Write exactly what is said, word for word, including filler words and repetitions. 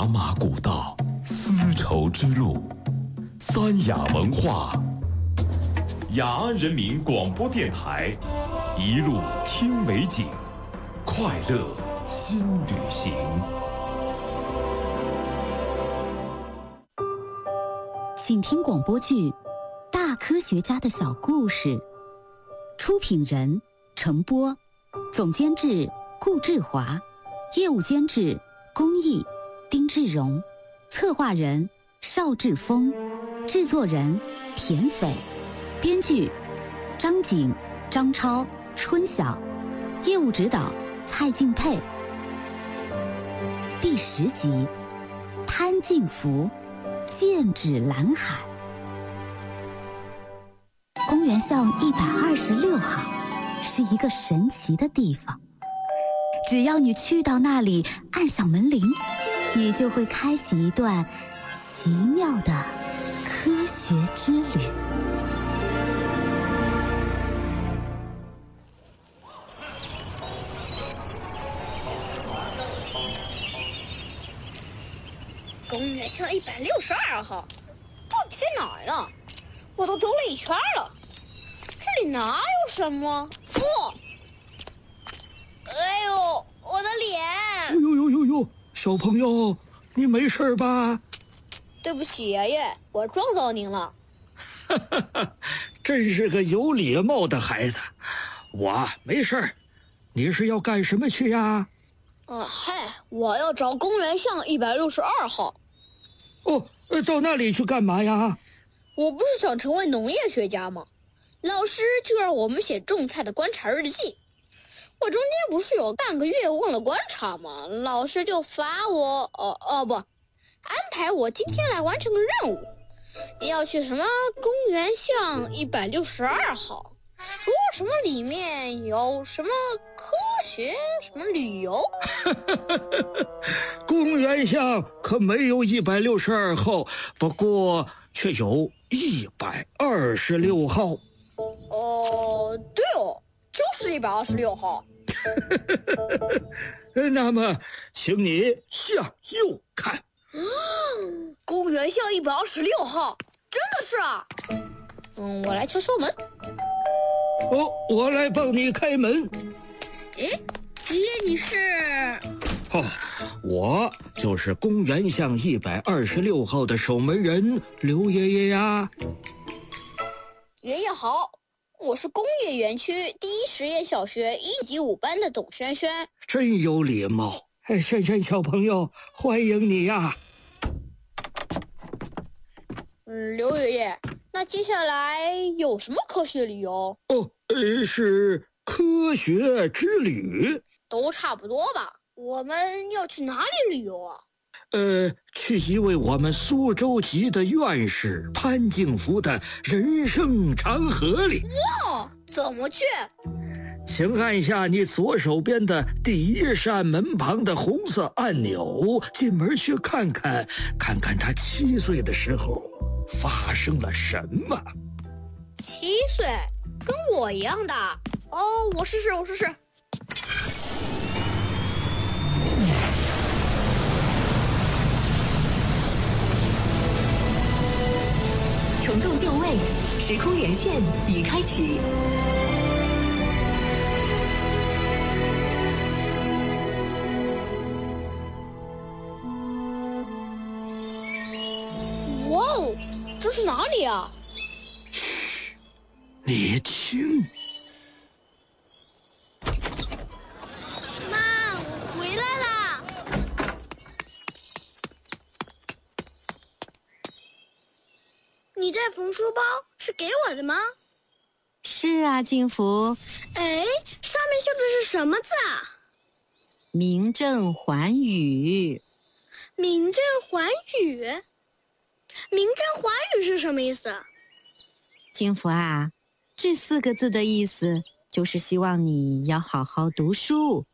茶马古道，丝绸之路，三雅文化。雅安人民广播电台，一路听美景，快乐新旅行。 请听广播剧《大科学家的小故事》，出品人程波，总监制顾志华，业务监制龚毅、丁志荣，策划人邵志峰，制作人田斐，编剧张景、张超、春晓，业务指导蔡敬佩。第十集，潘敬福剑指蓝海。公园巷一百二十六号是一个神奇的地方，只要你去到那里，按响门铃，你就会开启一段奇妙的科学之旅。 公园巷一百六十二号，到底在哪儿呢？我都走了一圈了，这里哪有什么？不、哦，哎呦，我的脸！ 哎呦呦呦呦，小朋友，你没事吧？ 对不起，爷爷，我撞到您了。 哈哈哈，真是个有礼貌的孩子。我没事，你是要干什么去呀？ 啊，嗨，我要找公园巷一百六十二号。 哦，到那里去干嘛呀？ 我不是想成为农业学家吗？老师就让我们写种菜的观察日记。我中间不是有半个月忘了观察吗？老师就罚我，哦哦不，安排我今天来完成个任务，要去什么公园巷一百六十二号。说什么里面有什么科学，什么旅游？ 公园巷可没有一百六十二号，不过却有一百二十六号。 哦，对哦，就是一百二十六号。 那么，请你向右看。 公园巷一百二十六号，真的是啊。嗯，我来敲敲门。 哦，我来帮你开门。 诶，爷爷你是？ 哦，我就是公园巷一百二十六号的守门人刘爷爷呀。 爷爷好，我是工业园区第一实验小学一级五班的董轩轩。 真有礼貌，哎，轩轩小朋友，欢迎你呀。 嗯，刘爷爷，那接下来有什么科学旅游？ 哦，呃，是科学之旅。 都差不多吧。我们要去哪里旅游啊？ 呃，去一位我们苏州籍的院士潘敬福的人生长河里。 哇，怎么去？ 请按下你左手边的第一扇门旁的红色按钮，进门去看看，看看他七岁的时候发生了什么。 七岁，跟我一样大。哦，我试试，我试试。 重构就位，时空连线已开启。 哇哦，这是哪里啊？ 嘘，你听。 妈，我回来啦！你在缝书包，是给我的吗？ 是啊，敬福。 哎，上面绣的是什么字啊？ 名正寰宇。 名正寰宇？名正寰宇是什么意思？ 敬福啊，这四个字的意思就是希望你要好好读书，